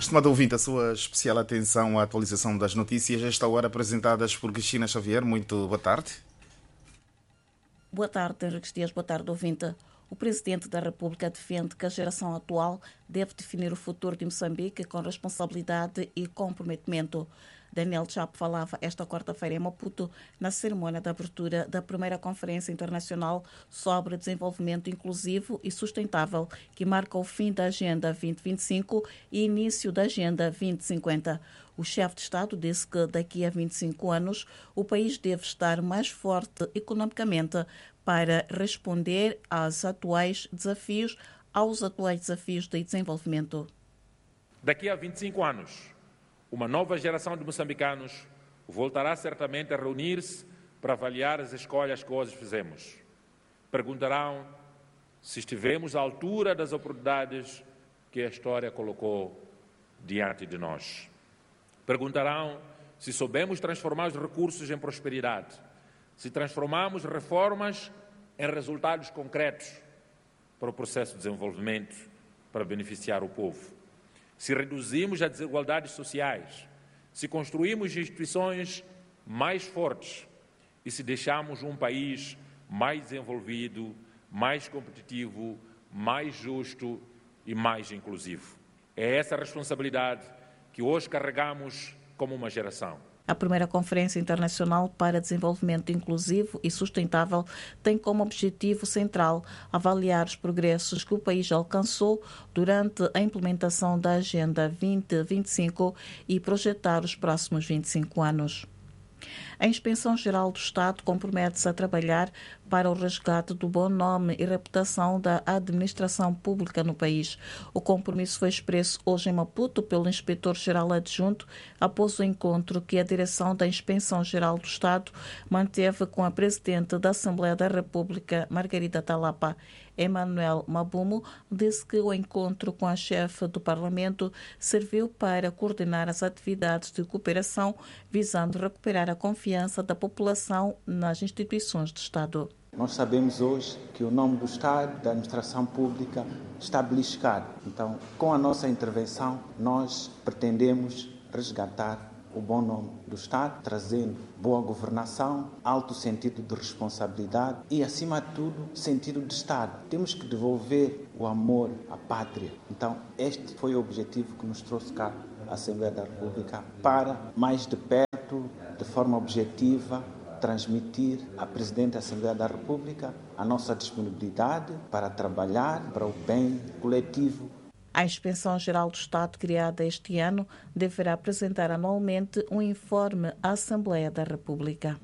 Estimado ouvinte, a sua especial atenção à atualização das notícias, esta hora apresentadas por Cristina Xavier. Muito boa tarde. Boa tarde, Henrique Dias. Boa tarde, ouvinte. O Presidente da República defende que a geração atual deve definir o futuro de Moçambique com responsabilidade e comprometimento. Daniel Chapo falava esta quarta-feira em Maputo na cerimônia de abertura da primeira Conferência Internacional sobre Desenvolvimento Inclusivo e Sustentável, que marca o fim da Agenda 2025 e início da Agenda 2050. O chefe de Estado disse que daqui a 25 anos o país deve estar mais forte economicamente para responder aos atuais desafios de desenvolvimento. Daqui a 25 anos, uma nova geração de moçambicanos voltará certamente a reunir-se para avaliar as escolhas que hoje fizemos. Perguntarão se estivemos à altura das oportunidades que a história colocou diante de nós. Perguntarão se soubemos transformar os recursos em prosperidade, se transformamos reformas em resultados concretos para o processo de desenvolvimento, para beneficiar o povo. Se reduzimos as desigualdades sociais, se construímos instituições mais fortes e se deixamos um país mais desenvolvido, mais competitivo, mais justo e mais inclusivo. É essa responsabilidade que hoje carregamos como uma geração. A primeira Conferência Internacional para Desenvolvimento Inclusivo e Sustentável tem como objetivo central avaliar os progressos que o país alcançou durante a implementação da Agenda 2025 e projetar os próximos 25 anos. A Inspeção-Geral do Estado compromete-se a trabalhar para o resgate do bom nome e reputação da administração pública no país. O compromisso foi expresso hoje em Maputo pelo Inspetor-Geral Adjunto após o encontro que a direção da Inspeção-Geral do Estado manteve com a Presidente da Assembleia da República, Margarida Talapa. Emmanuel Mabumo disse que o encontro com a chefe do Parlamento serviu para coordenar as atividades de cooperação visando recuperar a confiança da população nas instituições de Estado. Nós sabemos hoje que o nome do Estado, da administração pública, está beliscado. Então, com a nossa intervenção, nós pretendemos resgatar o bom nome do Estado, trazendo boa governação, alto sentido de responsabilidade e, acima de tudo, sentido de Estado. Temos que devolver o amor à pátria. Então, este foi o objetivo que nos trouxe cá à Assembleia da República, para, mais de perto, de forma objetiva, transmitir à Presidente da Assembleia da República a nossa disponibilidade para trabalhar para o bem coletivo. A Inspeção-Geral do Estado, criada este ano, deverá apresentar anualmente um informe à Assembleia da República.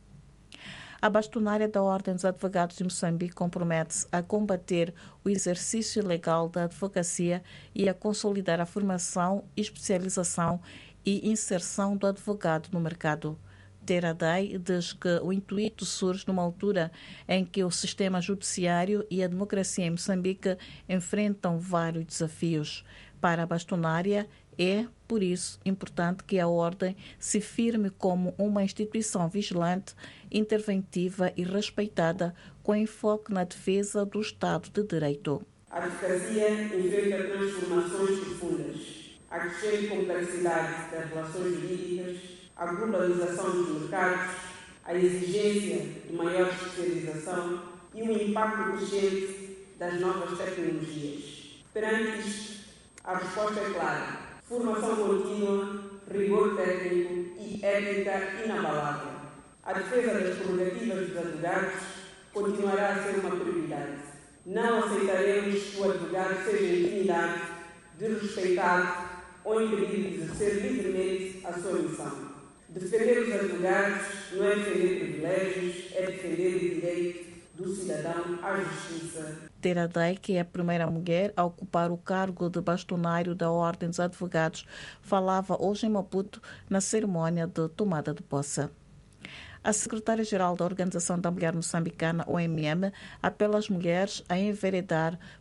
A bastonária da Ordem dos Advogados de Moçambique compromete-se a combater o exercício ilegal da advocacia e a consolidar a formação, especialização e inserção do advogado no mercado. Teradei diz que o intuito surge numa altura em que o sistema judiciário e a democracia em Moçambique enfrentam vários desafios. Para a bastonária, é, por isso, importante que a Ordem se firme como uma instituição vigilante, interventiva e respeitada, com enfoque na defesa do Estado de Direito. A advocacia enfrenta transformações profundas, a crescente complexidade das relações jurídicas, a globalização dos mercados, a exigência de maior especialização e o impacto crescente das novas tecnologias. Perante isto, a resposta é clara: formação contínua, rigor técnico e ética inabalável. A defesa das prerrogativas dos advogados continuará a ser uma prioridade. Não aceitaremos que o advogado seja intimidado, desrespeitado ou impedido de exercer livremente a sua missão. Defender os advogados não é defender privilégios, é defender o direito do cidadão à justiça. Teradei, que é a primeira mulher a ocupar o cargo de bastonário da Ordem dos Advogados, falava hoje em Maputo na cerimônia de tomada de posse. A secretária-geral da Organização da Mulher Moçambicana, OMM, apela às mulheres a enveredar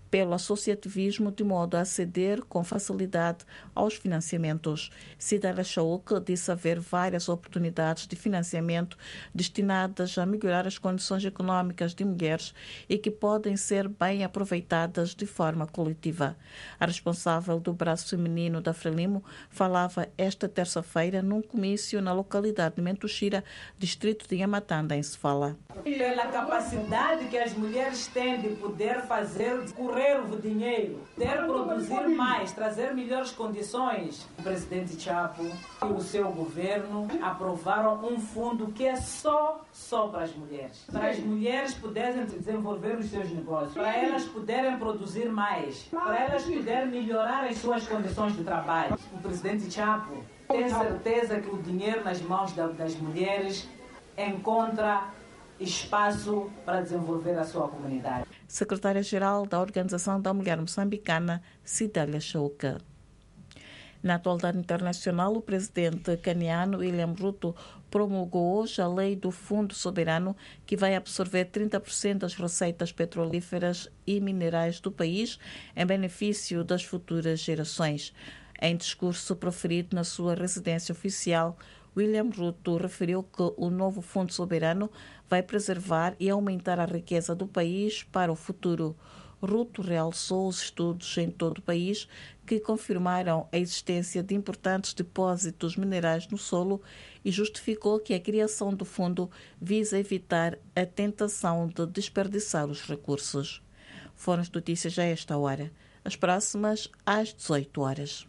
pelo associativismo, de modo a aceder com facilidade aos financiamentos. Cidália Chauk disse haver várias oportunidades de financiamento destinadas a melhorar as condições econômicas de mulheres e que podem ser bem aproveitadas de forma coletiva. A responsável do braço feminino da Frelimo falava esta terça-feira num comício na localidade de Mentuxira, distrito de Yamatanda, em Sofala. Pela capacidade que as mulheres têm de poder fazer correr o dinheiro, poder produzir mais, trazer melhores condições, o presidente Chapo e o seu governo aprovaram um fundo que é só para as mulheres poderem desenvolver os seus negócios, para elas poderem produzir mais, para elas poderem melhorar as suas condições de trabalho. O presidente Chapo tem certeza que o dinheiro nas mãos das mulheres encontra espaço para desenvolver a sua comunidade. Secretária-Geral da Organização da Mulher Moçambicana, Cidália Chauk. Na atualidade internacional, o presidente caniano William Ruto promulgou hoje a lei do Fundo Soberano, que vai absorver 30% das receitas petrolíferas e minerais do país em benefício das futuras gerações. Em discurso proferido na sua residência oficial, William Ruto referiu que o novo Fundo Soberano vai preservar e aumentar a riqueza do país para o futuro. Ruto realçou os estudos em todo o país que confirmaram a existência de importantes depósitos minerais no solo e justificou que a criação do fundo visa evitar a tentação de desperdiçar os recursos. Foram as notícias a esta hora. As próximas às 18 horas.